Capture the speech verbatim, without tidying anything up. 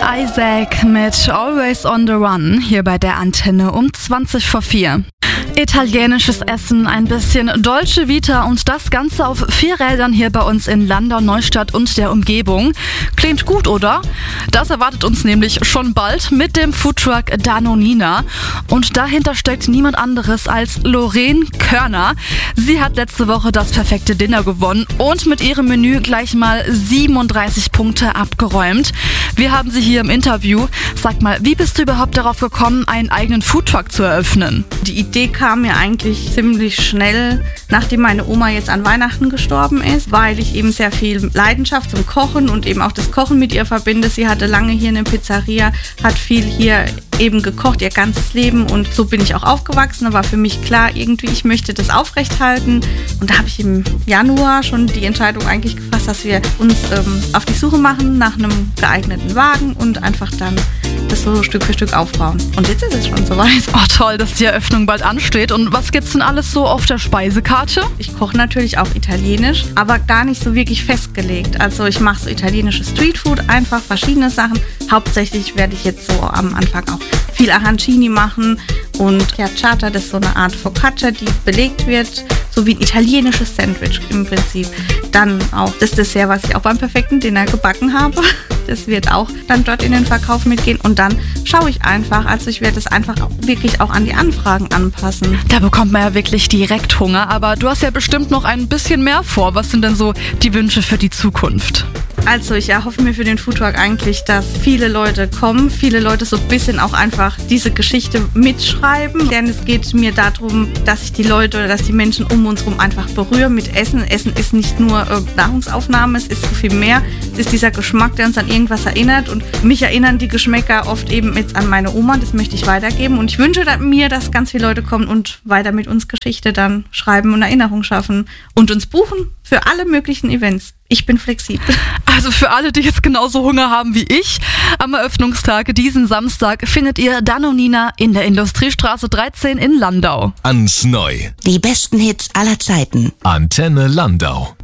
Isaac mit Always on the Run hier bei der Antenne um zwanzig vor vier. Italienisches Essen, ein bisschen Dolce Vita und das Ganze auf vier Rädern hier bei uns in Landau, Neustadt und der Umgebung. Klingt gut, oder? Das erwartet uns nämlich schon bald mit dem Foodtruck Danonina. Und dahinter steckt niemand anderes als Lorraine Körner. Sie hat letzte Woche das perfekte Dinner gewonnen und mit ihrem Menü gleich mal siebenunddreißig Punkte abgeräumt. Wir haben sie hier im Interview. Sag mal, wie bist du überhaupt darauf gekommen, einen eigenen Foodtruck zu eröffnen? Die Idee kam mir eigentlich ziemlich schnell, nachdem meine Oma jetzt an Weihnachten gestorben ist, weil ich eben sehr viel Leidenschaft zum Kochen und eben auch das Kochen mit ihr verbinde. Sie hatte lange hier eine Pizzeria, hat viel hier eben gekocht, ihr ganzes Leben, und so bin ich auch aufgewachsen. Da war für mich klar, irgendwie, ich möchte das aufrechthalten, und da habe ich im Januar schon die Entscheidung eigentlich gefasst, dass wir uns ähm, auf die Suche machen nach einem geeigneten Wagen und einfach dann das so Stück für Stück aufbauen. Und jetzt ist es schon soweit. Oh toll, dass die Eröffnung bald ansteht. Und was gibt's denn alles so auf der Speisekarte? Ich koche natürlich auch italienisch, aber gar nicht so wirklich festgelegt. Also ich mache so italienisches Streetfood, einfach verschiedene Sachen. Hauptsächlich werde ich jetzt so am Anfang auch viel Arancini machen und Chiacciata, das ist so eine Art Focaccia, die belegt wird, so wie ein italienisches Sandwich im Prinzip. Dann auch das Dessert, was ich auch beim perfekten Dinner gebacken habe. Das wird auch dann dort in den Verkauf mitgehen, und dann schaue ich einfach, also ich werde es einfach wirklich auch an die Anfragen anpassen. Da bekommt man ja wirklich direkt Hunger, aber du hast ja bestimmt noch ein bisschen mehr vor. Was sind denn so die Wünsche für die Zukunft? Also ich erhoffe mir für den Foodtruck eigentlich, dass viele Leute kommen, viele Leute so ein bisschen auch einfach diese Geschichte mitschreiben. Denn es geht mir darum, dass ich die Leute oder dass die Menschen um uns herum einfach berühre mit Essen. Essen ist nicht nur äh, Nahrungsaufnahme, es ist so viel mehr. Es ist dieser Geschmack, der uns an irgendwas erinnert, und mich erinnern die Geschmäcker oft eben jetzt an meine Oma. Das möchte ich weitergeben, und ich wünsche mir, dass ganz viele Leute kommen und weiter mit uns Geschichte dann schreiben und Erinnerung schaffen und uns buchen für alle möglichen Events. Ich bin flexibel. Also für alle, die jetzt genauso Hunger haben wie ich, am Eröffnungstag diesen Samstag findet ihr Danonina in der Industriestraße dreizehn in Landau. Ans Neu. Die besten Hits aller Zeiten. Antenne Landau.